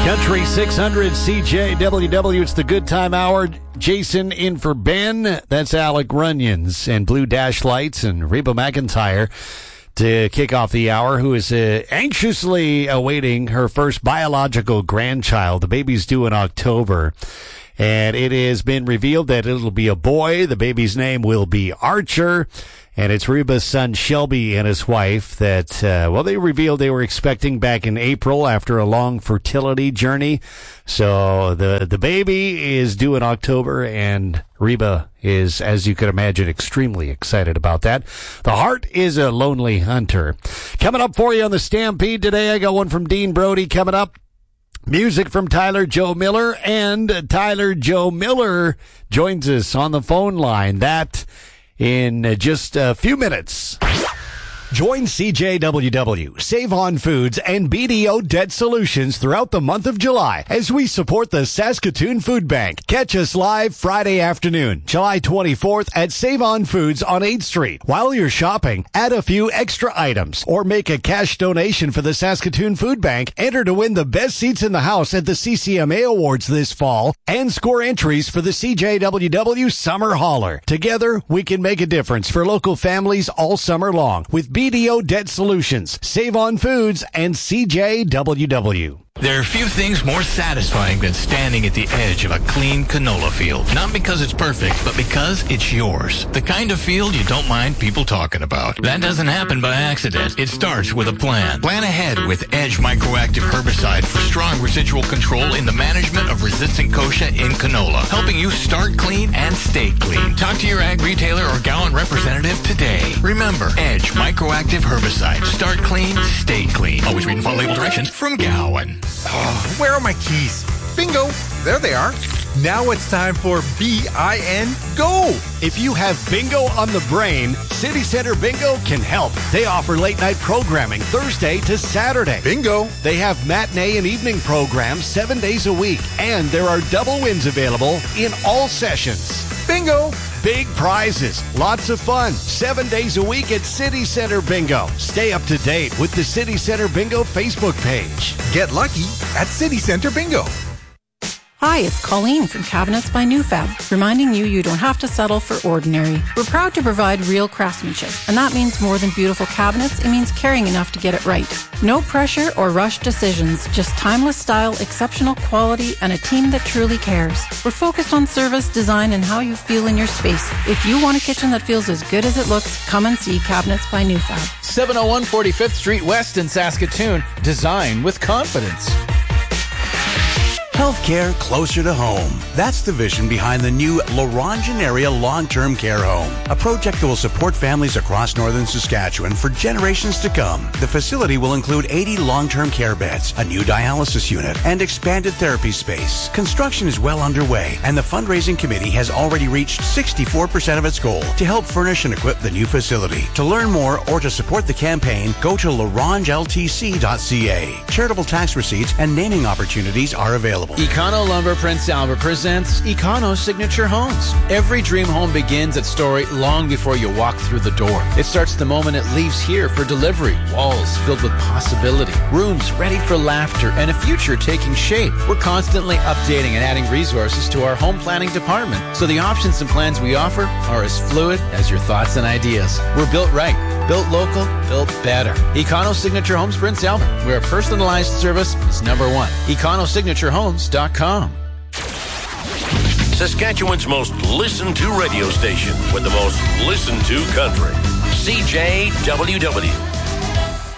Country 600 CJWW. It's the Good Time Hour. Jason in for Ben. That's Alec Runyons and Blue Dash Lights and Reba McEntire to kick off the hour, who is anxiously awaiting her first biological grandchild. The baby's due in October. And it has been revealed that it'll be a boy. The baby's name will be Archer. And it's Reba's son, Shelby, and his wife that, they revealed they were expecting back in April after a long fertility journey. So the baby is due in October, and Reba is, as you could imagine, extremely excited about that. The heart is a lonely hunter. Coming up for you on the Stampede today, I got one from Dean Brody coming up. Music from Tyler Joe Miller, and Tyler Joe Miller joins us on the phone line. That in just a few minutes. Join CJWW, Save On Foods, and BDO Debt Solutions throughout the month of July as we support the Saskatoon Food Bank. Catch us live Friday afternoon, July 24th at Save On Foods on 8th Street. While you're shopping, add a few extra items or make a cash donation for the Saskatoon Food Bank. Enter to win the best seats in the house at the CCMA Awards this fall and score entries for the CJWW Summer Hauler. Together, we can make a difference for local families all summer long with BDO Debt Solutions, Save On Foods, and CJWW. There are few things more satisfying than standing at the edge of a clean canola field. Not because it's perfect, but because it's yours. The kind of field you don't mind people talking about. That doesn't happen by accident. It starts with a plan. Plan ahead with Edge Microactive Herbicide for strong residual control in the management of resistant kochia in canola, helping you start clean and stay clean. Talk to your ag retailer or Gowan representative today. Remember, Edge Microactive Herbicide. Start clean, stay clean. Always read and follow label directions from Gowan. Oh, where are my keys? Bingo! There they are. Now it's time for BIN-GO. If you have bingo on the brain, City Center Bingo can help. They offer late-night programming Thursday to Saturday. Bingo. They have matinee and evening programs 7 days a week, and there are double wins available in all sessions. Bingo. Big prizes, lots of fun, 7 days a week at City Center Bingo. Stay up to date with the City Center Bingo Facebook page. Get lucky at City Center Bingo. Hi, it's Colleen from Cabinets by Newfab, reminding you don't have to settle for ordinary. We're proud to provide real craftsmanship, and that means more than beautiful cabinets. It means caring enough to get it right. No pressure or rushed decisions, just timeless style, exceptional quality, and a team that truly cares. We're focused on service, design, and how you feel in your space. If you want a kitchen that feels as good as it looks, come and see Cabinets by Newfab. 701 45th Street West in Saskatoon. Design with confidence. Healthcare closer to home. That's the vision behind the new Laurentian Area Long-Term Care Home, a project that will support families across northern Saskatchewan for generations to come. The facility will include 80 long-term care beds, a new dialysis unit, and expanded therapy space. Construction is well underway, and the fundraising committee has already reached 64% of its goal to help furnish and equip the new facility. To learn more or to support the campaign, go to larangeltc.ca. Charitable tax receipts and naming opportunities are available. Econo Lumber Prince Albert presents Econo Signature Homes. Every dream home begins its story long before you walk through the door. It starts the moment it leaves here for delivery. Walls filled with possibility. Rooms ready for laughter and a future taking shape. We're constantly updating and adding resources to our home planning department, so the options and plans we offer are as fluid as your thoughts and ideas. We're built right, built local, built better. Econo Signature Homes Prince Albert, where personalized service is number one. EconoSignatureHomes.com. Saskatchewan's most listened to radio station with the most listened to country. CJWW.